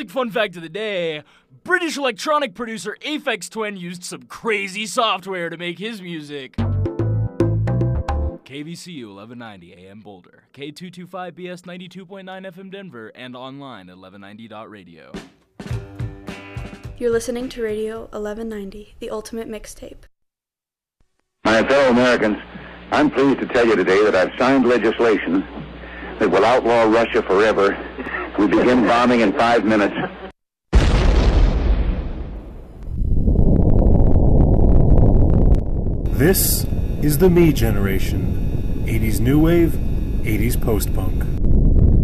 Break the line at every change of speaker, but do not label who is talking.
music fun fact of the day, British electronic producer Aphex Twin used some crazy software to make his music. KVCU 1190 AM Boulder, K225BS 92.9 FM Denver, and online at 1190.radio.
You're listening to Radio 1190, the ultimate mixtape.
My fellow Americans, I'm pleased to tell you today that I've signed legislation that will outlaw Russia forever. We begin bombing in 5 minutes.
This is the Me Generation. 80s New Wave, 80s Post-Punk.